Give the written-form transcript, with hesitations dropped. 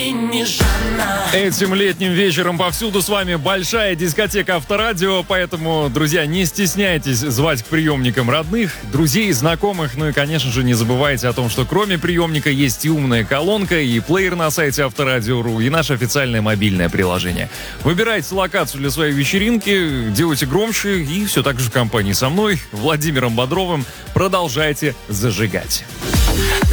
Этим летним вечером повсюду с вами большая дискотека Авторадио, поэтому, друзья, не стесняйтесь звать к приемникам родных, друзей, знакомых, ну и, конечно же, не забывайте о том, что кроме приемника есть и умная колонка, и плеер на сайте Авторадио.ру, и наше официальное мобильное приложение. Выбирайте локацию для своей вечеринки, делайте громче, и все так же в компании со мной, Владимиром Бодровым, продолжайте зажигать.